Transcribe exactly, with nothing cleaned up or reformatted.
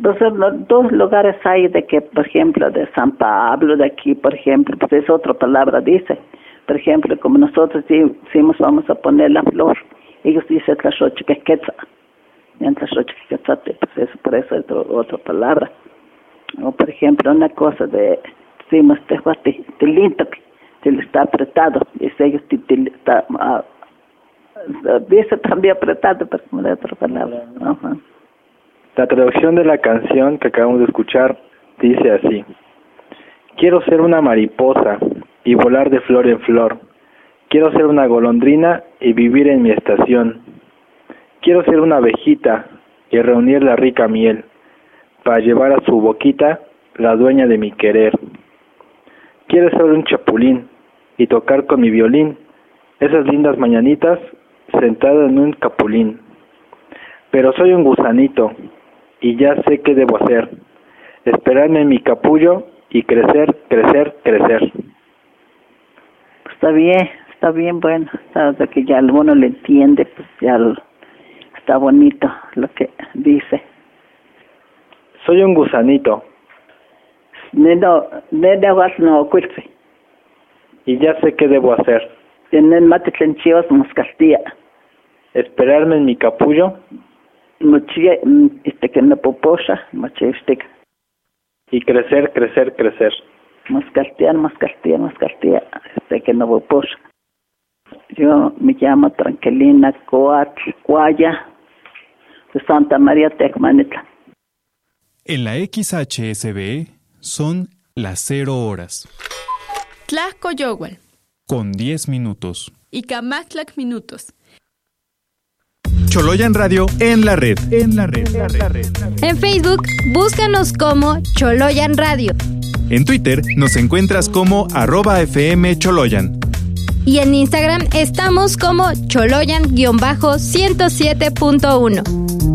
Pues, dos lugares hay de que, por ejemplo, de San Pablo, de aquí, por ejemplo, pues es otra palabra, dice. Por ejemplo, como nosotros decimos, vamos a poner la flor, ellos dicen tlaxochiquequetza, en tlaxochiquequetzate, pues eso, por eso es otro, otra palabra. O por ejemplo, una cosa de, decimos, tehuati, tilinto, que está apretado, dice ellos, está, uh, dice también apretado, pero como de otra palabra. Uh-huh. La traducción de la canción que acabamos de escuchar dice así: quiero ser una mariposa y volar de flor en flor. Quiero ser una golondrina y vivir en mi estación. Quiero ser una abejita y reunir la rica miel para llevar a su boquita la dueña de mi querer. Quiero ser un chapulín y tocar con mi violín esas lindas mañanitas sentado en un capulín. Pero soy un gusanito y ya sé qué debo hacer: esperarme en mi capullo y crecer, crecer, crecer. Está bien, está bien, bueno, hasta que ya alguno le entiende, pues ya lo, está bonito lo que dice. Soy un gusanito. Neno, neno vas no cuilse. Y ya sé qué debo hacer: en matechenchios moscastía. Esperarme en mi capullo. Mochie, este que me poposa, moche este. Y crecer, crecer, crecer. Moscastía, moscastía, moscastía, este que no poposa. Yo me llamo Tranquilina Coat, Guaya, de Santa María Tecmanitla. En la X H S B son las cero horas. Tlaxcoyohual. Con diez minutos. Y Camactlac minutos. Choloyan Radio en la red. En la red. En la red. En Facebook, búscanos como Choloyan Radio. En Twitter nos encuentras como arroba F M Choloyan. Y en Instagram estamos como Choloyan ciento siete punto uno.